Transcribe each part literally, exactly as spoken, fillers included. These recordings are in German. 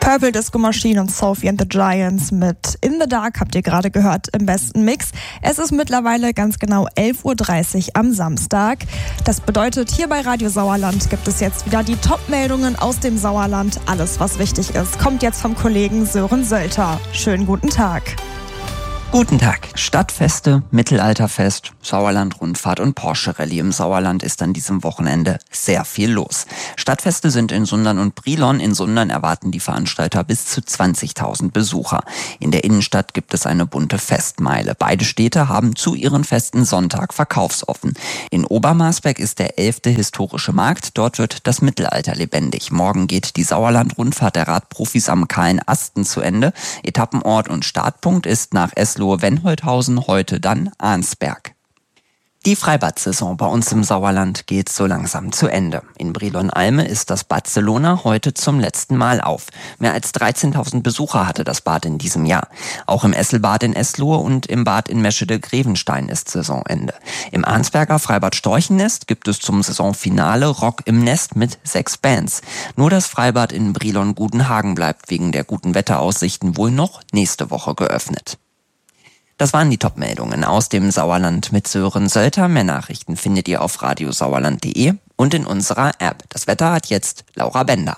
Purple Disco Machine und Sophie and the Giants mit In the Dark habt ihr gerade gehört im besten Mix. Es ist mittlerweile ganz genau elf Uhr dreißig am Samstag. Das bedeutet, hier bei Radio Sauerland gibt es jetzt wieder die Top-Meldungen aus dem Sauerland. Alles, was wichtig ist, kommt jetzt vom Kollegen Sören Sölter. Schönen guten Tag. Guten Tag. Stadtfeste, Mittelalterfest, Sauerland-Rundfahrt und Porsche-Rallye im Sauerland ist an diesem Wochenende sehr viel los. Stadtfeste sind in Sundern und Brilon. In Sundern erwarten die Veranstalter bis zu zwanzigtausend Besucher. In der Innenstadt gibt es eine bunte Festmeile. Beide Städte haben zu ihren Festen Sonntag verkaufsoffen. In Obermarsberg ist der elfte historische Markt. Dort wird das Mittelalter lebendig. Morgen geht die Sauerland-Rundfahrt der Radprofis am Kahlen Asten zu Ende. Etappenort und Startpunkt ist nach Eslohe-Wenholthausen, heute dann Arnsberg. Die Freibad-Saison bei uns im Sauerland geht so langsam zu Ende. In Brilon-Alme ist das Bad Selona heute zum letzten Mal auf. Mehr als dreizehntausend Besucher hatte das Bad in diesem Jahr. Auch im Esselbad in Eslohe und im Bad in Meschede-Grevenstein ist Saisonende. Im Arnsberger Freibad Storchennest gibt es zum Saisonfinale Rock im Nest mit sechs Bands. Nur das Freibad in Brilon-Gudenhagen bleibt wegen der guten Wetteraussichten wohl noch nächste Woche geöffnet. Das waren die Top-Meldungen aus dem Sauerland mit Sören Sölter. Mehr Nachrichten findet ihr auf radiosauerland punkt de und in unserer App. Das Wetter hat jetzt Laura Bender.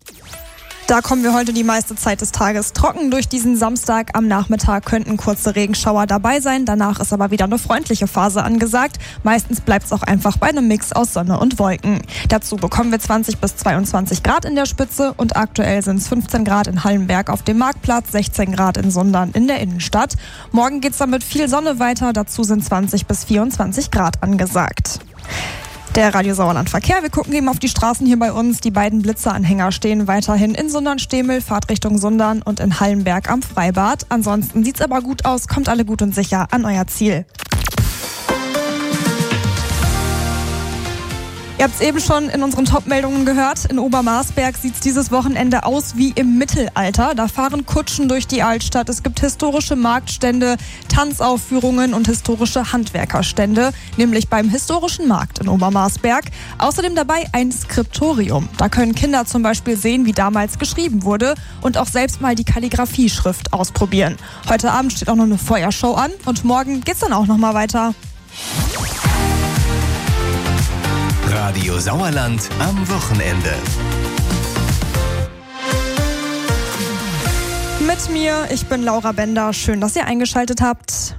Da kommen wir heute die meiste Zeit des Tages trocken durch diesen Samstag. Am Nachmittag könnten kurze Regenschauer dabei sein. Danach ist aber wieder eine freundliche Phase angesagt. Meistens bleibt es auch einfach bei einem Mix aus Sonne und Wolken. Dazu bekommen wir zwanzig bis zweiundzwanzig Grad in der Spitze und aktuell sind es fünfzehn Grad in Hallenberg auf dem Marktplatz, sechzehn Grad in Sundern in der Innenstadt. Morgen geht es dann mit viel Sonne weiter. Dazu sind zwanzig bis vierundzwanzig Grad angesagt. Der Radio Sauerland Verkehr. Wir gucken eben auf die Straßen hier bei uns. Die beiden Blitzeranhänger stehen weiterhin in Sundern-Stemel, Fahrtrichtung Sundern und in Hallenberg am Freibad. Ansonsten sieht's aber gut aus. Kommt alle gut und sicher an euer Ziel. Ihr habt es eben schon in unseren Top-Meldungen gehört. In Obermarsberg sieht es dieses Wochenende aus wie im Mittelalter. Da fahren Kutschen durch die Altstadt. Es gibt historische Marktstände, Tanzaufführungen und historische Handwerkerstände, nämlich beim historischen Markt in Obermarsberg. Außerdem dabei ein Skriptorium. Da können Kinder zum Beispiel sehen, wie damals geschrieben wurde und auch selbst mal die Kalligrafie-Schrift ausprobieren. Heute Abend steht auch noch eine Feuershow an und morgen geht's dann auch noch mal weiter. Radio Sauerland am Wochenende. Mit mir, ich bin Laura Bender. Schön, dass ihr eingeschaltet habt.